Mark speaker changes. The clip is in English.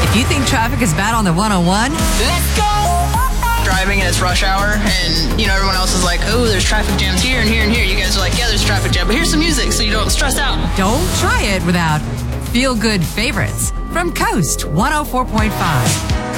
Speaker 1: If you think traffic is bad on the 101,
Speaker 2: Let's go! Driving and it's rush hour, and everyone else is like, oh, there's traffic jams here and here and here. You guys are like, yeah, there's traffic jam, but here's some music so you don't stress out.
Speaker 1: don't try it without feel-good favorites from Coast 104.5.